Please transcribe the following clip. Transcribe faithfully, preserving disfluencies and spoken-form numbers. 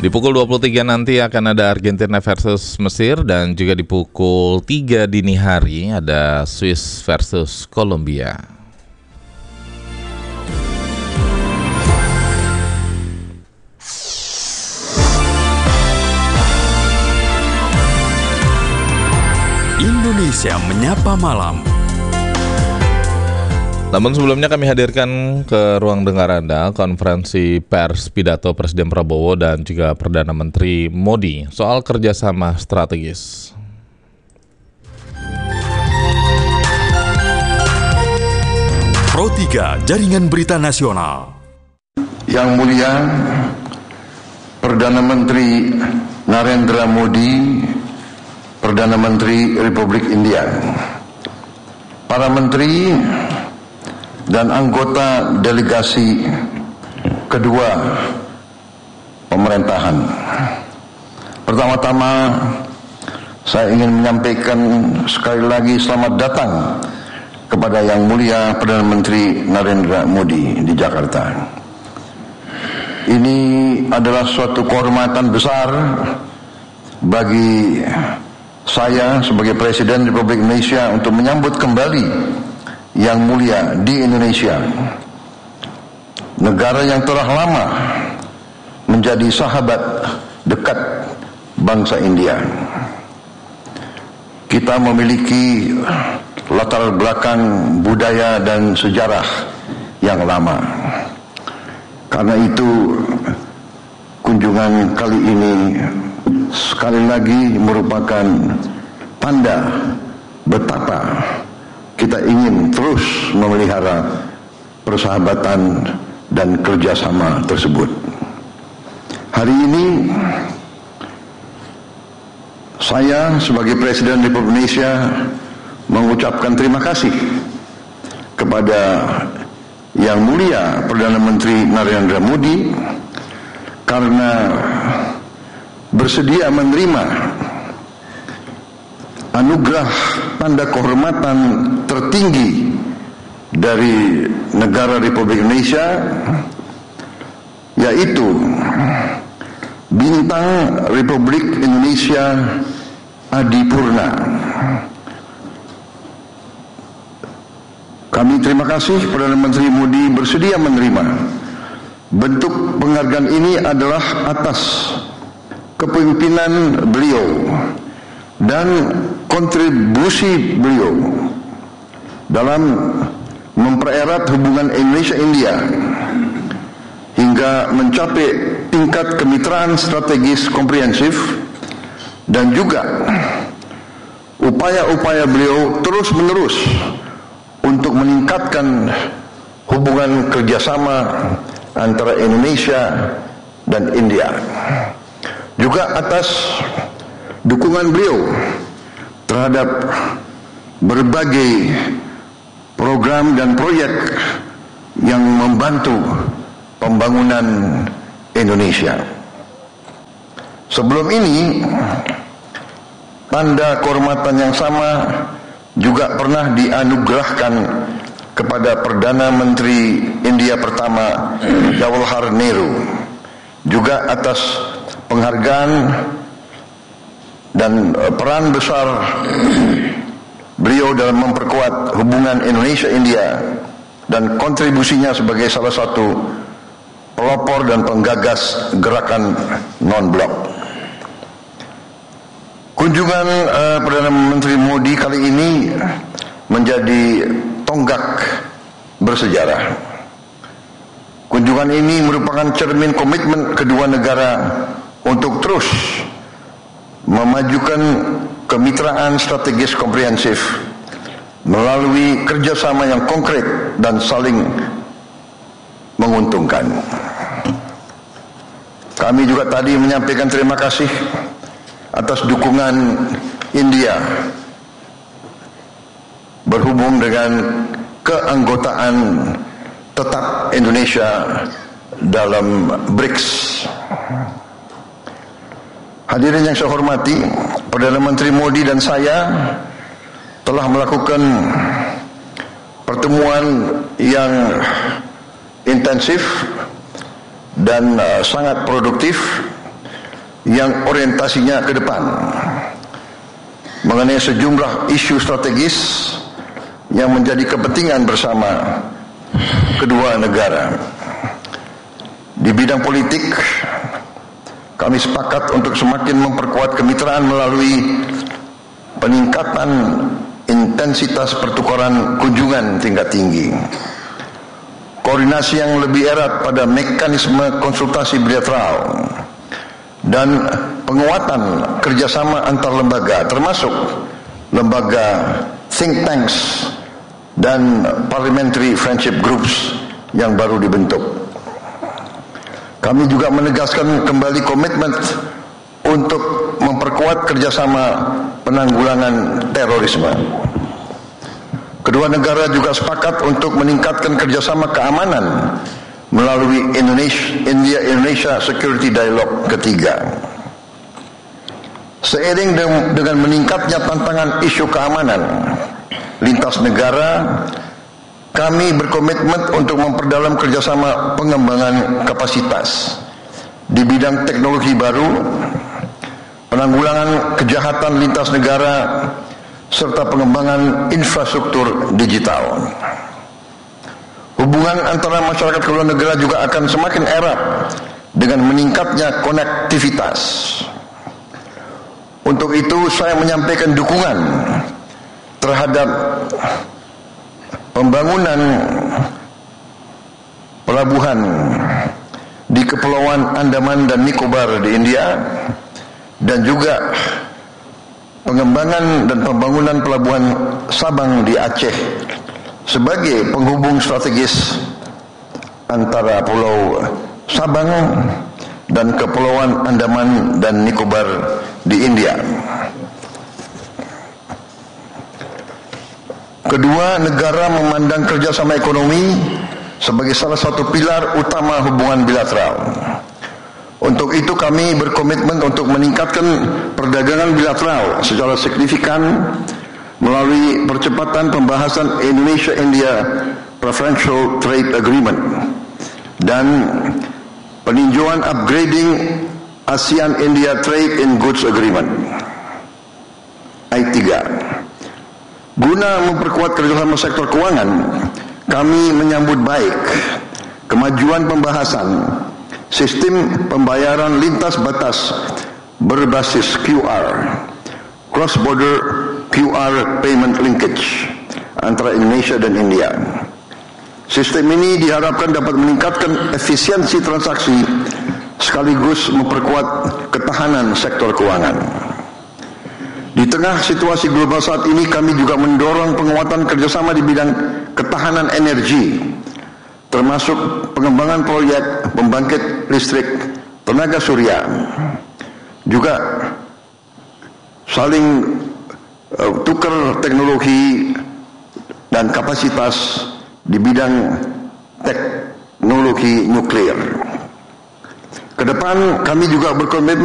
Di pukul dua puluh tiga nanti akan ada Argentina versus Mesir, dan juga di pukul tiga dini hari ada Swiss versus Kolombia. Indonesia Menyapa Malam. Namun sebelumnya kami hadirkan ke ruang dengar Anda konferensi pers pidato Presiden Prabowo dan juga Perdana Menteri Modi soal kerjasama strategis. Pro tiga Jaringan Berita Nasional. Yang Mulia Perdana Menteri Narendra Modi, Perdana Menteri Republik India, para menteri dan anggota delegasi kedua pemerintahan. Pertama-tama saya ingin menyampaikan sekali lagi selamat datang kepada Yang Mulia Perdana Menteri Narendra Modi di Jakarta. Ini adalah suatu kehormatan besar bagi saya sebagai Presiden Republik Indonesia untuk menyambut kembali Yang Mulia di Indonesia, negara yang telah lama menjadi sahabat dekat bangsa India. Kita memiliki latar belakang budaya dan sejarah yang lama. Karena itu kunjungan kali ini sekali lagi merupakan tanda betapa kita ingin terus memelihara persahabatan dan kerjasama tersebut. Hari ini saya sebagai Presiden Republik Indonesia mengucapkan terima kasih kepada Yang Mulia Perdana Menteri Narendra Modi karena bersedia menerima anugerah tanda kehormatan tertinggi dari negara Republik Indonesia, yaitu Bintang Republik Indonesia Adipurna. Kami terima kasih Perdana Menteri Modi bersedia menerima. Bentuk penghargaan ini adalah atas kepemimpinan beliau dan kontribusi beliau dalam mempererat hubungan Indonesia-India hingga mencapai tingkat kemitraan strategis komprehensif, dan juga upaya-upaya beliau terus-menerus untuk meningkatkan hubungan kerjasama antara Indonesia dan India. Juga atas dukungan beliau terhadap berbagai program dan proyek yang membantu pembangunan Indonesia. Sebelum ini, tanda kehormatan yang sama juga pernah dianugerahkan kepada Perdana Menteri India pertama Jawaharlal Nehru, juga atas penghargaan dan peran besar beliau dalam memperkuat hubungan Indonesia-India dan kontribusinya sebagai salah satu pelopor dan penggagas gerakan non-blok. Kunjungan uh, Perdana Menteri Modi kali ini menjadi tonggak bersejarah. Kunjungan ini merupakan cermin komitmen kedua negara untuk terus memajukan kemitraan strategis komprehensif melalui kerjasama yang konkret dan saling menguntungkan. Kami juga tadi menyampaikan terima kasih atas dukungan India berhubung dengan keanggotaan tetap Indonesia dalam B R I C S. Hadirin yang saya hormati, Perdana Menteri Modi dan saya telah melakukan pertemuan yang intensif dan uh, sangat produktif yang orientasinya ke depan mengenai sejumlah isu strategis yang menjadi kepentingan bersama kedua negara. Di bidang politik, kami sepakat untuk semakin memperkuat kemitraan melalui peningkatan intensitas pertukaran kunjungan tingkat tinggi, koordinasi yang lebih erat pada mekanisme konsultasi bilateral, dan penguatan kerjasama antar lembaga, termasuk lembaga think tanks dan parliamentary friendship groups yang baru dibentuk. Kami juga menegaskan kembali komitmen untuk memperkuat kerjasama penanggulangan terorisme. Kedua negara juga sepakat untuk meningkatkan kerjasama keamanan melalui Indonesia, India-Indonesia Security Dialogue ketiga. Seiring dengan meningkatnya tantangan isu keamanan lintas negara, kami berkomitmen untuk memperdalam kerjasama pengembangan kapasitas di bidang teknologi baru, penanggulangan kejahatan lintas negara, serta pengembangan infrastruktur digital. Hubungan antara masyarakat kedua negara juga akan semakin erat dengan meningkatnya konektivitas. Untuk itu saya menyampaikan dukungan terhadap pembangunan pelabuhan di Kepulauan Andaman dan Nicobar di India, dan juga pengembangan dan pembangunan pelabuhan Sabang di Aceh sebagai penghubung strategis antara Pulau Sabang dan Kepulauan Andaman dan Nicobar di India. Kedua negara memandang kerjasama ekonomi sebagai salah satu pilar utama hubungan bilateral. Untuk itu kami berkomitmen untuk meningkatkan perdagangan bilateral secara signifikan melalui percepatan pembahasan Indonesia-India Preferential Trade Agreement dan peninjauan upgrading ASEAN-India Trade in Goods Agreement I tiga. Guna memperkuat kerjasama sektor keuangan, kami menyambut baik kemajuan pembahasan sistem pembayaran lintas batas berbasis Q R, cross-border Q R payment linkage antara Indonesia dan India. Sistem ini diharapkan dapat meningkatkan efisiensi transaksi sekaligus memperkuat ketahanan sektor keuangan. Di tengah situasi global saat ini, kami juga mendorong penguatan kerjasama di bidang ketahanan energi, termasuk pengembangan proyek pembangkit listrik tenaga surya, juga saling uh, tukar teknologi dan kapasitas di bidang teknologi nuklir. Kedepan kami juga berkomitmen